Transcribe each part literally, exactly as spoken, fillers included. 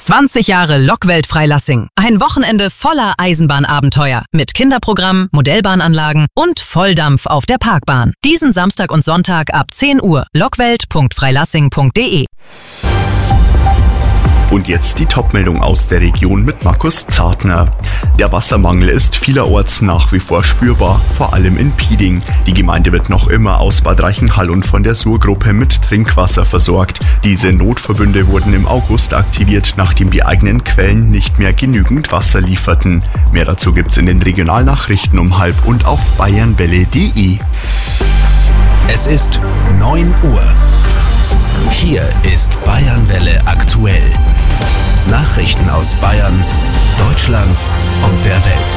zwanzig Jahre Lokwelt Freilassing. Ein Wochenende voller Eisenbahnabenteuer mit Kinderprogramm, Modellbahnanlagen und Volldampf auf der Parkbahn. Diesen Samstag und Sonntag ab zehn Uhr. lockwelt punkt freilassing punkt de. Und jetzt die Topmeldung aus der Region mit Markus Zartner. Der Wassermangel ist vielerorts nach wie vor spürbar, vor allem in Pieding. Die Gemeinde wird noch immer aus Bad Reichenhall und von der Surgruppe mit Trinkwasser versorgt. Diese Notverbünde wurden im August aktiviert, nachdem die eigenen Quellen nicht mehr genügend Wasser lieferten. Mehr dazu gibt's in den Regionalnachrichten um halb und auf bayernwelle punkt de. Es ist neun Uhr. Hier ist Bayernwelle aktuell. Nachrichten aus Bayern, Deutschland und der Welt.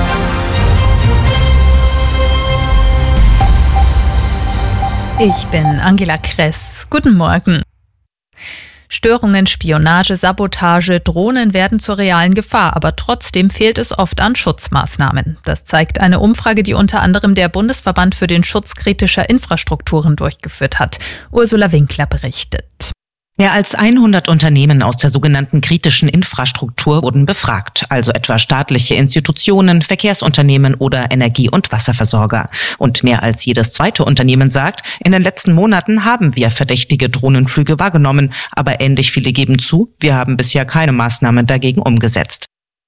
Ich bin Angela Kress. Guten Morgen. Störungen, Spionage, Sabotage, Drohnen werden zur realen Gefahr, aber trotzdem fehlt es oft an Schutzmaßnahmen. Das zeigt eine Umfrage, die unter anderem der Bundesverband für den Schutz kritischer Infrastrukturen durchgeführt hat. Ursula Winkler berichtet. Mehr als hundert Unternehmen aus der sogenannten kritischen Infrastruktur wurden befragt, also etwa staatliche Institutionen, Verkehrsunternehmen oder Energie- und Wasserversorger. Und mehr als jedes zweite Unternehmen sagt, in den letzten Monaten haben wir verdächtige Drohnenflüge wahrgenommen, aber ähnlich viele geben zu, wir haben bisher keine Maßnahmen dagegen umgesetzt.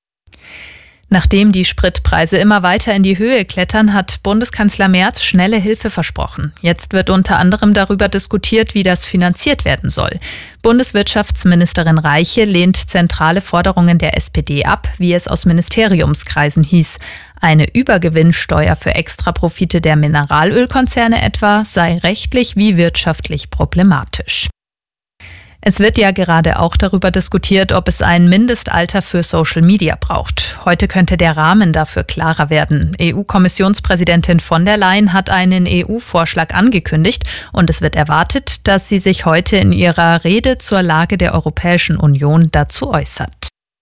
Nachdem die Spritpreise immer weiter in die Höhe klettern, hat Bundeskanzler Merz schnelle Hilfe versprochen. Jetzt wird unter anderem darüber diskutiert, wie das finanziert werden soll. Bundeswirtschaftsministerin Reiche lehnt zentrale Forderungen der S P D ab, wie es aus Ministeriumskreisen hieß. Eine Übergewinnsteuer für Extraprofite der Mineralölkonzerne etwa sei rechtlich wie wirtschaftlich problematisch. Es wird ja gerade auch darüber diskutiert, ob es ein Mindestalter für Social Media braucht. Heute könnte der Rahmen dafür klarer werden. E U-Kommissionspräsidentin von der Leyen hat einen E U-Vorschlag angekündigt und es wird erwartet, dass sie sich heute in ihrer Rede zur Lage der Europäischen Union dazu äußert.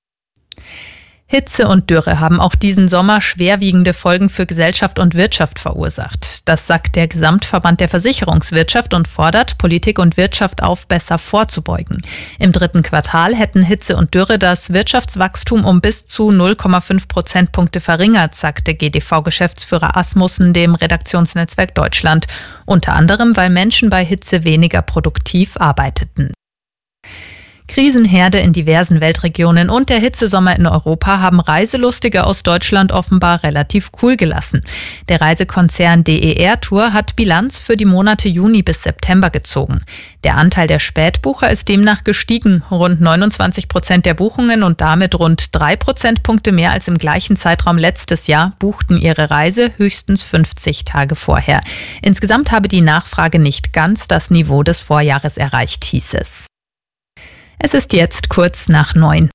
Hitze und Dürre haben auch diesen Sommer schwerwiegende Folgen für Gesellschaft und Wirtschaft verursacht. Das sagt der Gesamtverband der Versicherungswirtschaft und fordert Politik und Wirtschaft auf, besser vorzubeugen. Im dritten Quartal hätten Hitze und Dürre das Wirtschaftswachstum um bis zu null Komma fünf Prozentpunkte verringert, sagte G D V-Geschäftsführer Asmussen dem Redaktionsnetzwerk Deutschland. Unter anderem, weil Menschen bei Hitze weniger produktiv arbeiteten. Krisenherde in diversen Weltregionen und der Hitzesommer in Europa haben Reiselustige aus Deutschland offenbar relativ cool gelassen. Der Reisekonzern D E R Tour hat Bilanz für die Monate Juni bis September gezogen. Der Anteil der Spätbucher ist demnach gestiegen, rund neunundzwanzig Prozent der Buchungen und damit rund drei Prozentpunkte mehr als im gleichen Zeitraum letztes Jahr buchten ihre Reise höchstens fünfzig Tage vorher. Insgesamt habe die Nachfrage nicht ganz das Niveau des Vorjahres erreicht, hieß es. Es ist jetzt kurz nach neun.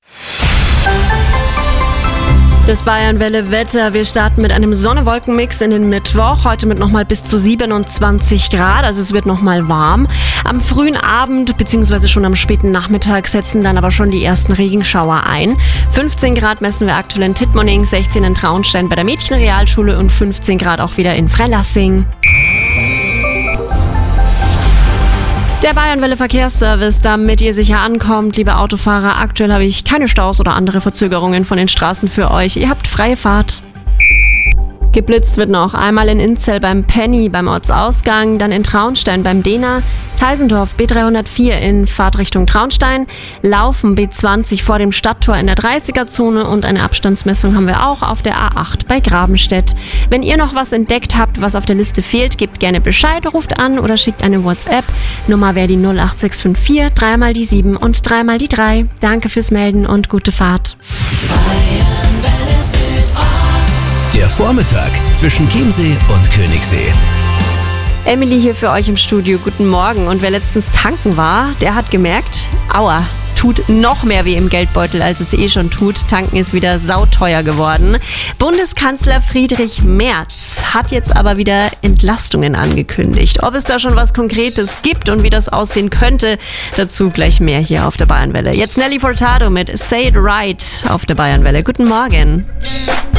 Das Bayernwelle Wetter. Wir starten mit einem Sonne-Wolken-Mix in den Mittwoch. Heute mit nochmal bis zu siebenundzwanzig Grad, also es wird nochmal warm. Am frühen Abend bzw. schon am späten Nachmittag setzen dann aber schon die ersten Regenschauer ein. fünfzehn Grad messen wir aktuell in Tittmoning, sechzehn in Traunstein bei der Mädchenrealschule und fünfzehn Grad auch wieder in Freilassing. Der Bayernwelle Verkehrsservice, damit ihr sicher ankommt, liebe Autofahrer. Aktuell habe ich keine Staus oder andere Verzögerungen von den Straßen für euch. Ihr habt freie Fahrt. Geblitzt wird noch einmal in Inzell beim Penny beim Ortsausgang, dann in Traunstein beim Dena, Teisendorf B dreihundertvier in Fahrtrichtung Traunstein, Laufen B zwanzig vor dem Stadttor in der dreißiger-Zone und eine Abstandsmessung haben wir auch auf der A acht bei Grabenstedt. Wenn ihr noch was entdeckt habt, was auf der Liste fehlt, gebt gerne Bescheid, ruft an oder schickt eine WhatsApp. Nummer wäre die null acht sechs fünf vier, dreimal die sieben und dreimal die drei. Danke fürs Melden und gute Fahrt. Der Vormittag zwischen Chiemsee und Königssee. Emily hier für euch im Studio. Guten Morgen. Und wer letztens tanken war, der hat gemerkt, aua, tut noch mehr weh im Geldbeutel, als es eh schon tut. Tanken ist wieder sauteuer geworden. Bundeskanzler Friedrich Merz hat jetzt aber wieder Entlastungen angekündigt. Ob es da schon was Konkretes gibt und wie das aussehen könnte, dazu gleich mehr hier auf der Bayernwelle. Jetzt Nelly Furtado mit Say It Right auf der Bayernwelle. Guten Morgen.